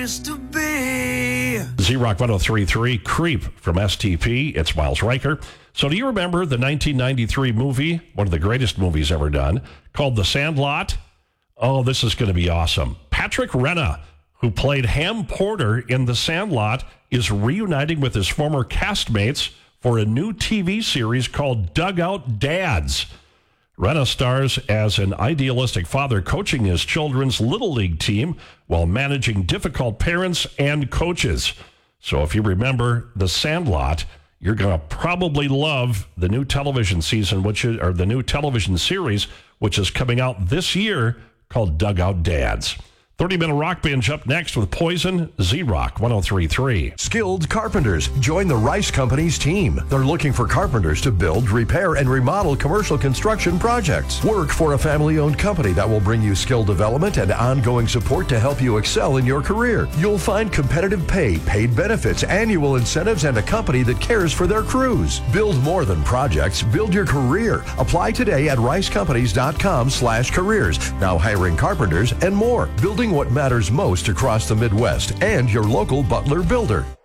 To be. Z-Rock 103.3, Creep from STP. It's Miles Riker. So do you remember the 1993 movie, one of the greatest movies ever done, called The Sandlot? Oh, this is going to be awesome. Patrick Renna, who played Ham Porter in The Sandlot, is reuniting with his former castmates for a new TV series called Dugout Dads. Renna stars as an idealistic father coaching his children's Little League team while managing difficult parents and coaches. So if you remember The Sandlot, you're going to probably love the new television season, or the new television series, which is coming out this year called Dugout Dads. 30-minute rock binge up next with Poison, Z-Rock 103.3. Skilled carpenters. Join the Rice Companies team. They're looking for carpenters to build, repair, and remodel commercial construction projects. Work for a family-owned company that will bring you skill development and ongoing support to help you excel in your career. You'll find competitive pay, paid benefits, annual incentives, and a company that cares for their crews. Build more than projects. Build your career. Apply today at ricecompanies.com/careers. Now hiring carpenters and more. Building what matters most across the Midwest and your local Butler builder.